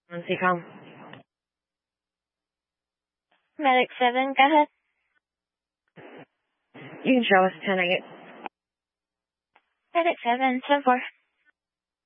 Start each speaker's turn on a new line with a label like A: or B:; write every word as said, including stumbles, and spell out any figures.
A: One Seacom.
B: Medic seven, go ahead.
A: You can show us ten eight.
B: Medic seven, ten four.